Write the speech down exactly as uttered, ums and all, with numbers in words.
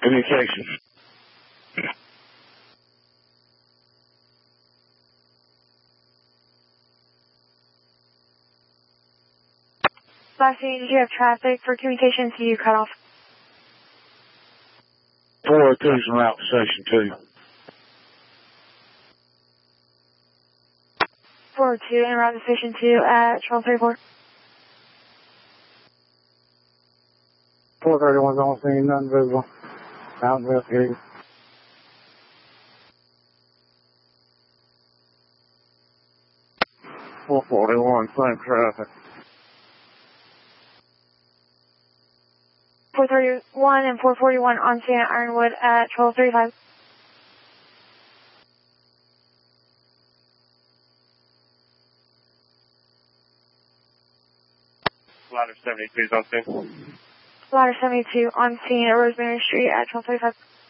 Communications. Last scene, did you have traffic for communications? You cut off. four oh two's en route to Station two. four oh two en route to Station two at twelve thirty-four. four thirty-one's on scene, nothing visible. Out investigating. four forty-one, same traffic. four thirty-one and four forty-one on scene at Ironwood at twelve thirty-five. Ladder seventy-two is on scene. Ladder seventy-two on scene at Rosemary Street at twelve thirty-five.